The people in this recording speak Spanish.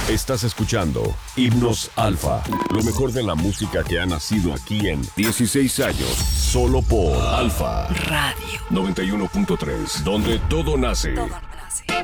Estás escuchando Himnos Alfa, lo mejor de la música que ha nacido aquí en 16 años, solo por Alfa Radio 91.3, donde todo nace. Todo nace.